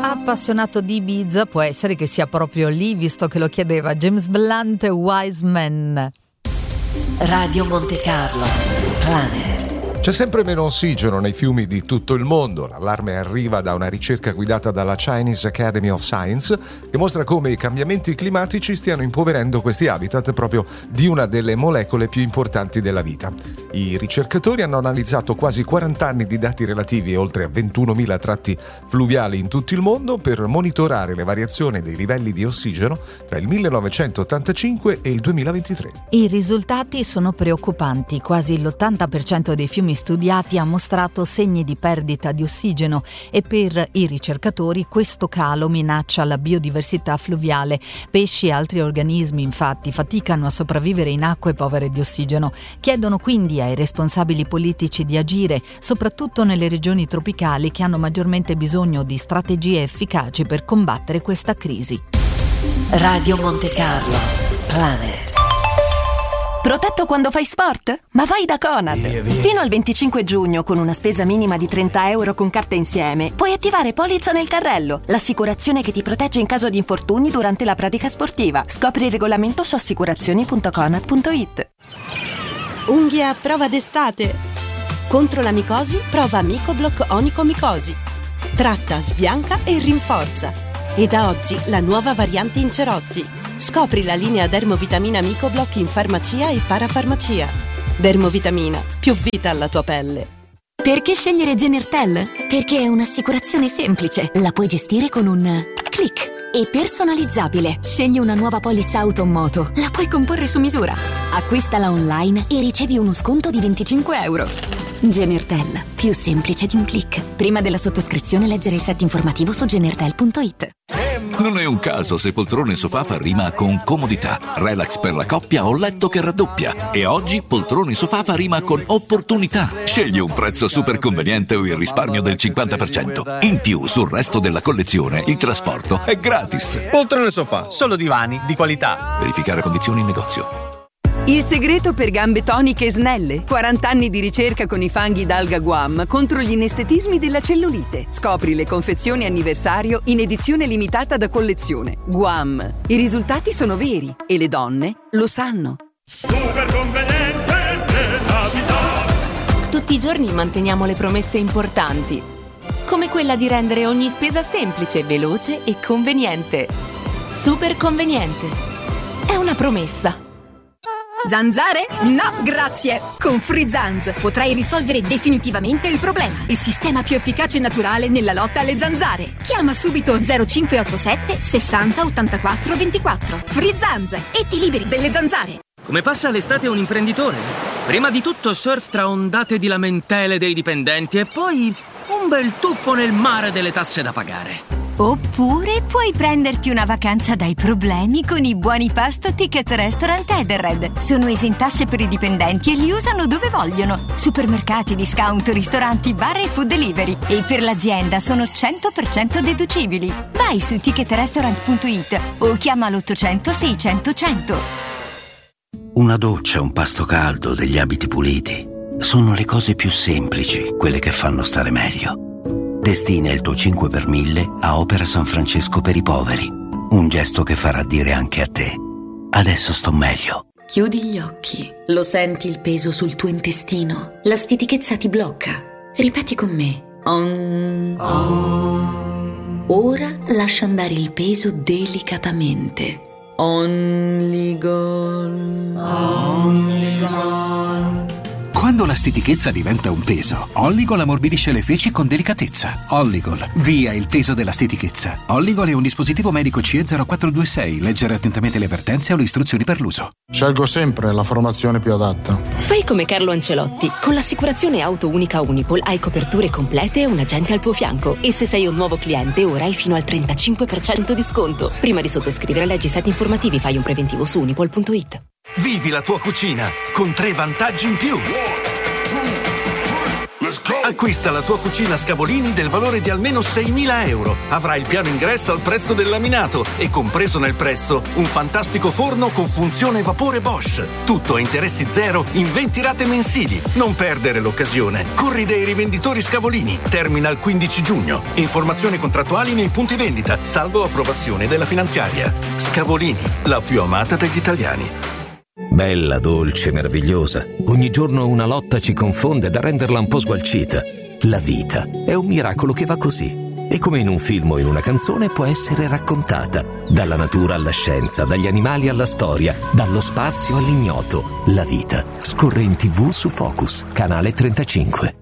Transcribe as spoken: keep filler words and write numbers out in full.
Appassionato di Ibiza, può essere che sia proprio lì, visto che lo chiedeva James Blunt e Wise Man. Radio Monte Carlo, Planet. C'è sempre meno ossigeno nei fiumi di tutto il mondo. L'allarme arriva da una ricerca guidata dalla Chinese Academy of Science che mostra come i cambiamenti climatici stiano impoverendo questi habitat proprio di una delle molecole più importanti della vita. I ricercatori hanno analizzato quasi quaranta anni di dati relativi a oltre ventunomila tratti fluviali in tutto il mondo per monitorare le variazioni dei livelli di ossigeno tra il millenovecentottantacinque e il duemilaventitré. I risultati sono preoccupanti. Quasi l'ottanta per cento dei fiumi studiati ha mostrato segni di perdita di ossigeno e per i ricercatori questo calo minaccia la biodiversità fluviale. Pesci e altri organismi infatti faticano a sopravvivere in acque povere di ossigeno. Chiedono quindi ai responsabili politici di agire, soprattutto nelle regioni tropicali che hanno maggiormente bisogno di strategie efficaci per combattere questa crisi. Radio Monte Carlo, Planet. Protetto quando fai sport? Ma vai da Conad! Via, via. Fino al venticinque giugno, con una spesa minima di trenta euro con carta insieme, puoi attivare polizza nel carrello, l'assicurazione che ti protegge in caso di infortuni durante la pratica sportiva. Scopri il regolamento su assicurazioni punto conad punto it. Unghie a prova d'estate. Contro la micosi, prova Micoblock Onicomicosi. Tratta, sbianca e rinforza. E da oggi la nuova variante in cerotti. Scopri la linea Dermovitamina Micoblock in farmacia e parafarmacia. Dermovitamina, più vita alla tua pelle. Perché scegliere Genertel? Perché è un'assicurazione semplice. La puoi gestire con un click. E personalizzabile. Scegli una nuova polizza auto o moto. La puoi comporre su misura. Acquistala online e ricevi uno sconto di venticinque euro. Genertel, più semplice di un click. Prima della sottoscrizione leggere il set informativo su genertel punto it. Non è un caso se poltrone sofà fa rima con comodità, relax per la coppia o letto che raddoppia. E oggi poltrone sofà fa rima con opportunità. Scegli un prezzo super conveniente o il risparmio del cinquanta per cento. In più, sul resto della collezione, il trasporto è gratis. Poltrone sofà, solo divani di qualità. Verificare condizioni in negozio. Il segreto per gambe toniche e snelle. quaranta anni di ricerca con i fanghi d'alga Guam contro gli inestetismi della cellulite. Scopri le confezioni anniversario in edizione limitata da collezione. Guam. I risultati sono veri e le donne lo sanno. Super conveniente nella vita. Tutti i giorni manteniamo le promesse importanti, come quella di rendere ogni spesa semplice, veloce e conveniente. Super conveniente. È una promessa. Zanzare? No, grazie! Con Free Zanz potrai risolvere definitivamente il problema. Il sistema più efficace e naturale nella lotta alle zanzare. Chiama subito zero cinque otto sette sessanta ottantaquattro ventiquattro. Free Zanz e ti liberi delle zanzare. Come passa l'estate un imprenditore? Prima di tutto surf tra ondate di lamentele dei dipendenti e poi un bel tuffo nel mare delle tasse da pagare. Oppure puoi prenderti una vacanza dai problemi con i buoni pasto Ticket Restaurant Edenred. Sono esentasse per i dipendenti e li usano dove vogliono. Supermercati, discount, ristoranti, bar e food delivery. E per l'azienda sono cento per cento deducibili. Vai su ticket restaurant punto it o chiama l'ottocento seicento cento. Una doccia, un pasto caldo, degli abiti puliti. Sono le cose più semplici, quelle che fanno stare meglio. Destina il tuo cinque per mille a Opera San Francesco per i poveri. Un gesto che farà dire anche a te: adesso sto meglio. Chiudi gli occhi. Lo senti il peso sul tuo intestino? La stitichezza ti blocca. Ripeti con me. Om. Om. Ora lascia andare il peso delicatamente. Onligol. Onligol. Quando la stitichezza diventa un peso, Olligol ammorbidisce le feci con delicatezza. Olligol, via il peso della stitichezza. Olligol è un dispositivo medico C E zero quattro due sei. Leggere attentamente le avvertenze o le istruzioni per l'uso. Scelgo sempre la formazione più adatta. Fai come Carlo Ancelotti. Con l'assicurazione auto unica Unipol hai coperture complete e un agente al tuo fianco. E se sei un nuovo cliente, ora hai fino al trentacinque per cento di sconto. Prima di sottoscrivere, leggi i siti informativi, fai un preventivo su unipol punto it. Vivi la tua cucina con tre vantaggi in più. Acquista la tua cucina Scavolini del valore di almeno seimila euro. Avrai il piano ingresso al prezzo del laminato e compreso nel prezzo un fantastico forno con funzione vapore Bosch. Tutto a interessi zero in venti rate mensili. Non perdere l'occasione. Corri dai rivenditori Scavolini. Termina il quindici giugno. Informazioni contrattuali nei punti vendita, salvo approvazione della finanziaria. Scavolini, la più amata degli italiani. Bella, dolce, meravigliosa. Ogni giorno una lotta ci confonde da renderla un po' sgualcita. La vita è un miracolo che va così. E come in un film o in una canzone può essere raccontata. Dalla natura alla scienza, dagli animali alla storia, dallo spazio all'ignoto. La vita scorre in tivù su Focus, canale trentacinque.